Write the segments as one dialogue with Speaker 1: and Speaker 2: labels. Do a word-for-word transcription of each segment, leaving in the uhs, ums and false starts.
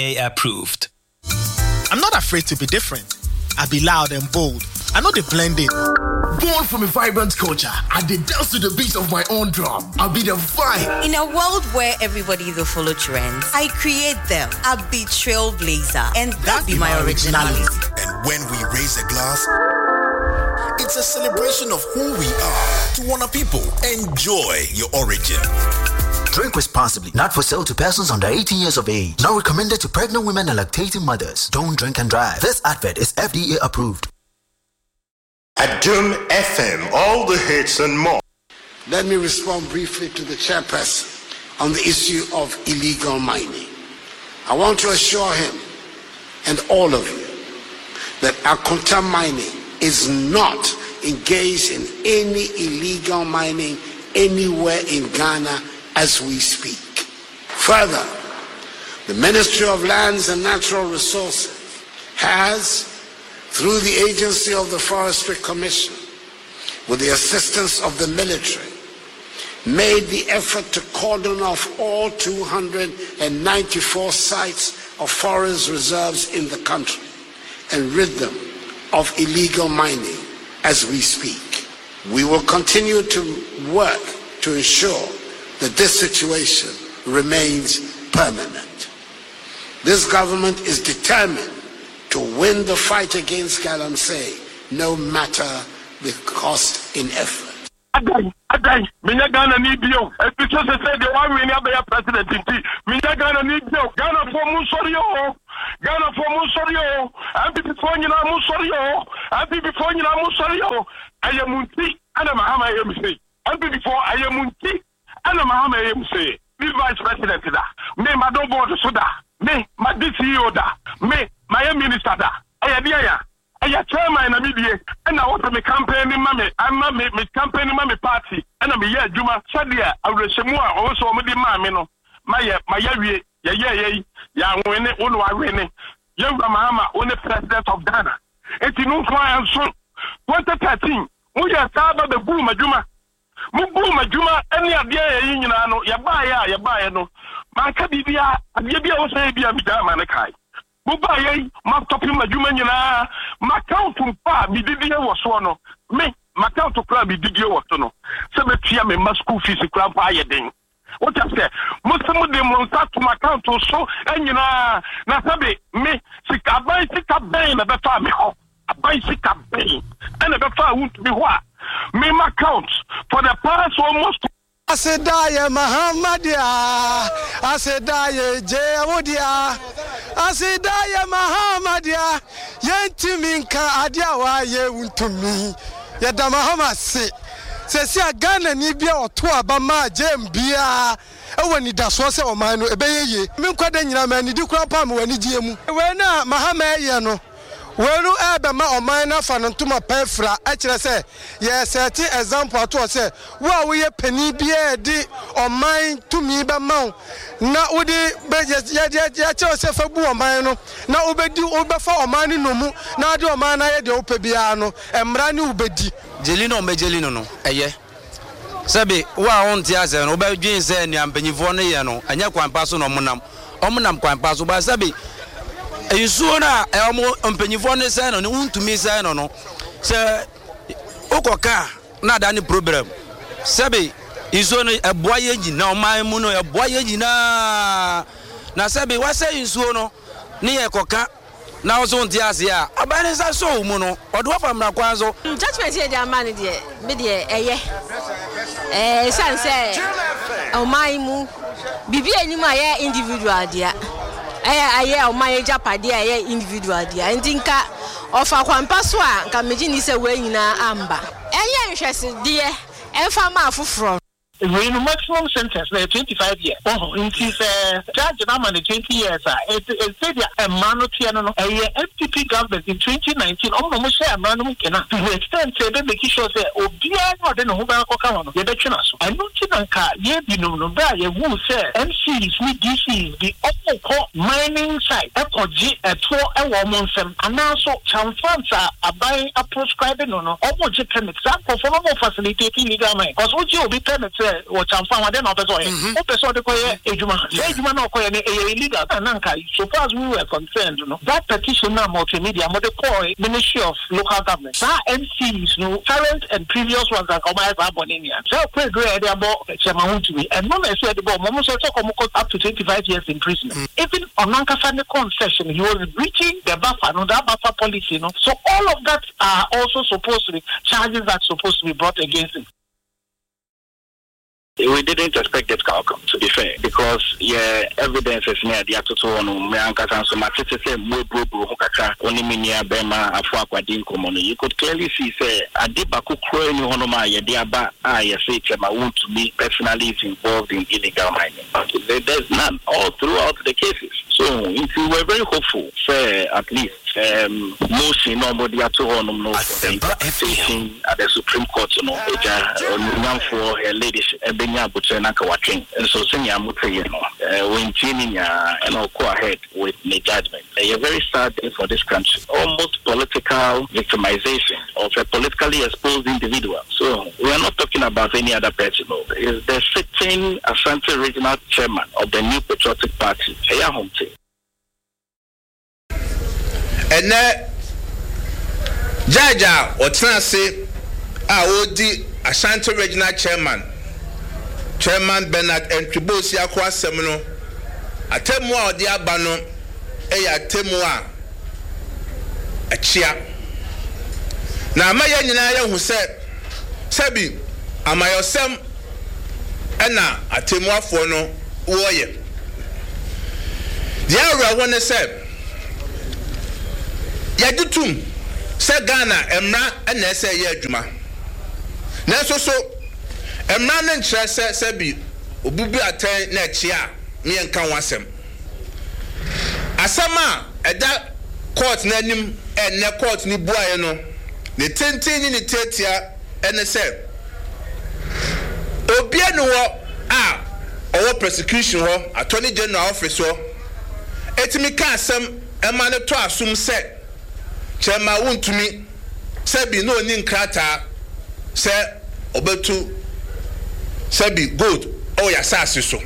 Speaker 1: Approved.
Speaker 2: I'm not afraid to be different. I be loud and bold. I know they blend in.
Speaker 3: Born from a vibrant culture, I did dance to the beat of my own drum. I'll be the vibe.
Speaker 4: In a world where everybody either follow trends, I create them. I'll be trailblazer, and that be my originality.
Speaker 5: And when we raise a glass, it's a celebration of who we are. To Warner people, enjoy your origin.
Speaker 6: Drink responsibly. Not for sale to persons under eighteen years of age. Not recommended to pregnant women and lactating mothers. Don't drink and drive. This advert is F D A approved.
Speaker 7: At Doom F M, all the hits and more.
Speaker 8: Let me respond briefly to the chairperson on the issue of illegal mining. I want to assure him and all of you that Akonta Mining is not engaged in any illegal mining anywhere in Ghana as we speak. Further, the Ministry of Lands and Natural Resources has, through the agency of the Forestry Commission, with the assistance of the military, made the effort to cordon off all two hundred ninety-four sites of forest reserves in the country and rid them of illegal mining as we speak. We will continue to work to ensure that this situation remains permanent. This government is determined to win the fight against Galamsey, no matter the cost in effort.
Speaker 9: Agai, agai, minya Ghana ni bio. Because I said the one we never be president inti. Minya Ghana ni bio. Ghana for Musorio. Ghana for Musorio. And before you know Musorio. And before you know Musorio. I am Munti. And I'm Mahama M C. And before I am Munti. And I'm Mahama M C. This vice president da. Me madam board soda. Me my D C E O da. Me my minister da. Ayadiya. I chairman in media, and I want to make campaign in Mammy, I'm a campaign in Mammy party, and I'm a year Juma, Sadia, I will say more also with the Mamino, my my ya ya ya ya win it, one I win it, young Mama, only president of Ghana. It's in no client soon. twenty thirteen, we are Saba the Boom Juma. Mubu Juma, any idea, you know, Yabaya, Yabaya, my Kabibia, and Yabia was a Bia Manakai. Mubaye, my topping my human, my count to pa, me did you was one. Me, my count to club, me did you was no. Seventy, me must school fees, club higher thing. What I say, most of them will start to my count to so, and you know, Nasabi, me, sick a bicycle bane, a better me off, a bicycle bane, and a better won't be what. Me, my count for the past almost.
Speaker 10: I said, "Daya Mahamadia." I said, "Daya Jewodia." I said, "Daya Mahamadia." Yentiminka adiawa ye untumi. Yada Mahama se. Se si agana ni bia oto abama jembia. Ewe ni daso se o man no ebeye ye. Me nkwada nyina ma ni di kura pa me wani gie mu. We na Mahama ye no. Welu ebe ma oman na fa no ntoma pefra a kire se ye set example to se wo we ye pani bia di oman tumi be ma na wodi be ye ye kire se fa bu oman no na obedi obefa oman ni no mu na de oman na ye de opa bia no emra ni obedi
Speaker 11: jelino me jelino no eye sabe wa on ti aze no obedwin se ni ampanyifo no ye no anya kwanpa so no monam omonam kwanpa so ba sabe Esuo na emo mpanyifo ne say no ne untumi say no no se okoka na da ni problem sebe isuo no eboa ye gina oman mu no eboa ye gina na sebe wa say isuo no ne ye koka na ozo nti ase a abane sa so mu no odo fa mra kwan so
Speaker 12: judgment here dey man dey be dey eye eh san say oman mu bibi enim aye individual dia eh aye o man japade aye individual dia ndinka ofa kwampa so a nka meji ni se we nyina amba enye nhwese de enfa ma afoforo
Speaker 13: we no maximum sentence na twenty-five years oh it is uh judge na man twenty years ah it it said a man no tie no eh F D P government in twenty nineteen oh no share man no kena to the extent say they make sure say obia no de no ho ba koka no ye betwe na so I no tin nka ye bi no no ba ye wu say M Cs ni D Cs the opco mining site e koji eto e wo mo nsem ana so chamfansa abai a prescribe no no omo je permit that for no facilitate illegal mine cause oji obi permit say what chamfa wa den na person e o person de koye ejuma say ejuma na koye ne illegal na nka so far as we were concerned no that petition na multimedia mo de call Ministry of Local Government that M Cs no current and previous ones that come out about Bonia so pray grade about chairman to me and no me say the boy mo say talk come up to twenty-five years in prison mm. even on Nankasa the concession he was breaching the buffer no that buffer policy no so all of that are also supposed to be charges that supposed to be brought against him.
Speaker 1: We didn't expect that outcome, to be fair, because yeah, evidence is near the atoto no me ankasa so matete say mo bro bro hokaka oni minia bema afo akwadin komo no you could clearly see say adibako kro ni hono ma ye de aba a ye say chema want to be personally is involved in illegal mining. But there's none all throughout the cases. So if we were very hopeful, say at least um motion nobody at all no no interpretation at the Supreme Court no eja on for her leadership ebenya butena ka watwen and so senior muteye no when tinia and all go ahead with the judgment. A very sad day for this country, almost political victimization of a politically exposed individual. So we are not talking about any other person. Is the sitting Asante Regional Chairman of the New Patriotic Party, Eya Homte.
Speaker 14: And then Jaja or Transi I would the Ashanti Regional Chairman Chairman Bernard Entribosi Akwa Semino Atemwa Odi Abano Eya Atemwa Achia Na amaya nyina ya hu se Sebi amayosem ena atemwafo no woye Dia ra wona se Yadutum se Ghana emra ena ese ye adwuma na so so emra ne nkyere se sebi obubu atan na achia me enka wasem asama eda court na nim ene court ni buaye no ne tenten ni tetia ene se obia no wo a owo prosecution ho attorney general office ho etimi ka asem ema ne to asum se chema wuntumi se bi no ni nkrata se obetu se bi good o ya sase so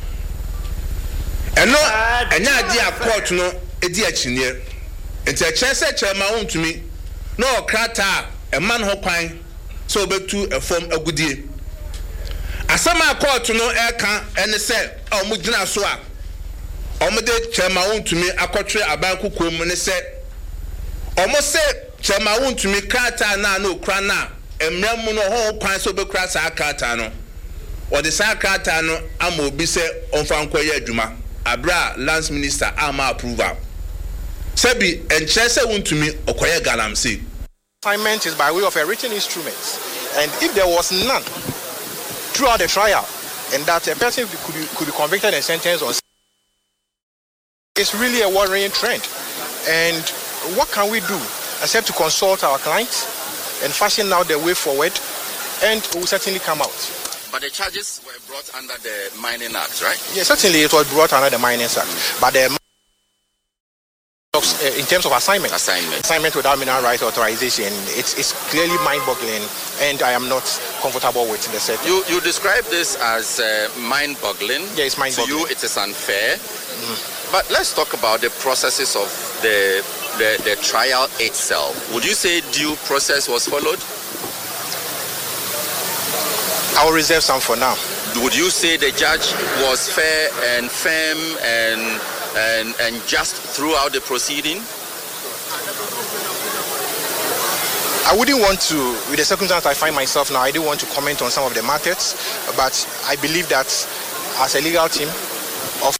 Speaker 14: eno enya adi a court no edi achinie enti a che se chema wuntumi no krata e man ho kwan so obetu efom agudie asama court no e kan ene se o mu gina so a o mu de chema wuntumi akotwe aban kokom ne se o mo se chema wuntumi krata na na okra na emrem no ho kwan so obekra sa krata no o de sa krata no ama obi se onfa nkoye adwuma abra lance minister ama approval sebi enche se wuntumi okoye galamse.
Speaker 2: Assignment is by way of a written instrument, and if there was none throughout the trial, and that a person could be, could be convicted and sentenced on, it's really a worrying trend. And what can we do except to consult our clients and fashion out the way forward, and we will certainly come out.
Speaker 15: But the charges were brought under the Mining Act, right?
Speaker 2: Yes, certainly it was brought under the Mining Act, but the in terms of assignment,
Speaker 15: assignment,
Speaker 2: assignment without mineral rights authorization, it's it's clearly mind-boggling, and I am not comfortable with the setting.
Speaker 15: You you describe this as uh, mind-boggling.
Speaker 2: Yeah, it's mind-boggling.
Speaker 15: To you, it is unfair. Mm. But let's talk about the processes of the, the the trial itself. Would you say due process was followed?
Speaker 2: I will reserve some for now.
Speaker 15: Would you say the judge was fair and firm and and and just throughout the proceeding?
Speaker 2: I wouldn't want to, with the circumstance I find myself now, I don't want to comment on some of the matters, but I believe that as a legal team of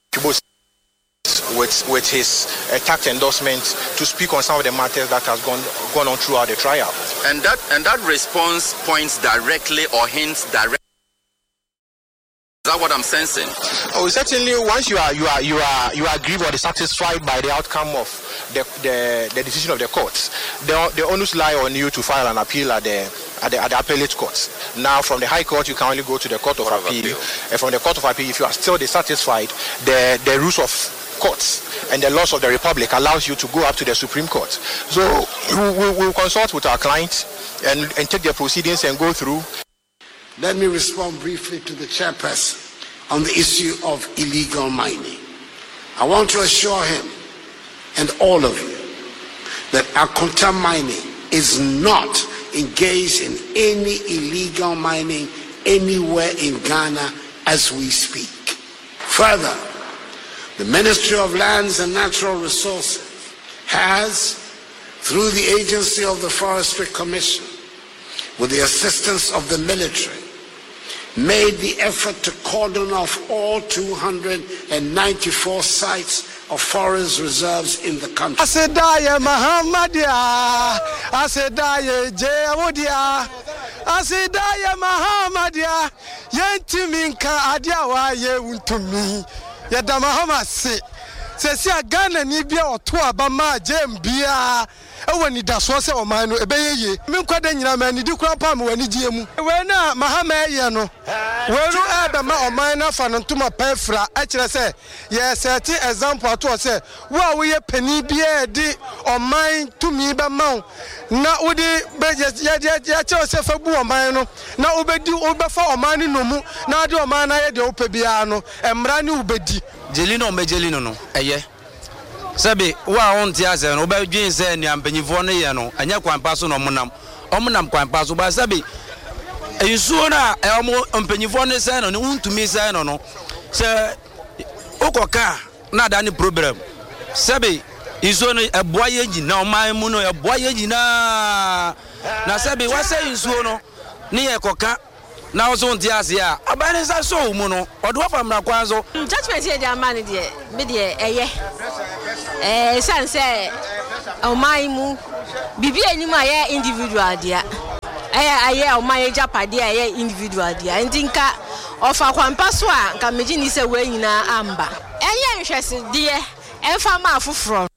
Speaker 2: with with his uh, tax endorsement to speak on some of the matters that has gone gone on throughout the trial.
Speaker 15: And that and that response points directly or hints directly. Is that what I'm sensing?
Speaker 2: Oh, certainly. Once you are you are you are you are aggrieved or dissatisfied by the outcome of the the, the decision of the courts, the the onus lie on you to file an appeal at the at the, at the appellate courts. Now, from the High Court, you can only go to the Court of Court Appeal. Of appeal. And from the Court of Appeal, if you are still dissatisfied, the the rules of courts and the laws of the Republic allows you to go up to the Supreme Court. So we will we'll consult with our clients and and take their proceedings and go through.
Speaker 8: let me respond briefly to the chairperson on the issue of illegal mining. I want to assure him and all of you that Akonta Mining is not engaged in any illegal mining anywhere in Ghana as we speak. Further, the Ministry of Lands and Natural Resources has, through the agency of the Forestry Commission, with the assistance of the military, made the effort to cordon off all two hundred ninety-four sites of forest reserves in the country.
Speaker 10: Asedaya Mahamadia, Asedaya Jewodia, Asedaya Mahamadia, Yentiminka Adiawa ye untumi, Yada Mahama se, Sesia Ghana Nibia or Tuabama Jembia. When it does was a man, a bay, Minquadena man, you do crop on when you do. When Mahama Yano, when you add a man or minor fan to my pefra, actually say, yes, certain example to say, well, we a penny beer or mine to me by mount. Now, would it yet yourself a boo mine? Now, obey do over for money no more. Now, do a man I had the opebiano and brand bedi.
Speaker 11: Jelino Mejelino, no, a year. Sabi wa on tiaze no ba dwen se ni ampanyifo no ye no anya kwan paso no monam omonam kwan paso ba sabi eyusuo na e omo ampanyifo no se no ne untumi se no no se okoka na da ni problem sabi iso no eboa ye gina oman mu no eboa ye gina na sabi wa se isuo no ne ye koka na oso ntiaze a abane sa so mu no odo fa mra kwan so
Speaker 12: judgment here dey man dey me dey eye eh san say o mai mu bibi eni ma ye individual dia eh aye o mai japade aye individual dia ntinka ofa kwampa so a nka meji ni se we nyina amba enye nhwese de emfa ma afoforo